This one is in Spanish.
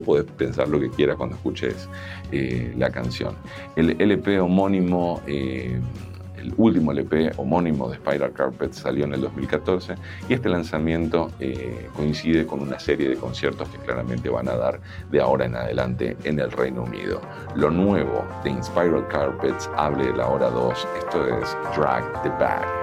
Podés pensar lo que quieras cuando escuches la canción. El LP homónimo, el último LP homónimo de Spiral Carpet salió en el 2014 y este lanzamiento coincide con una serie de conciertos que claramente van a dar de ahora en adelante en el Reino Unido. Lo nuevo de Spiral Carpets, hable de la hora 2, esto es Drag the Bag.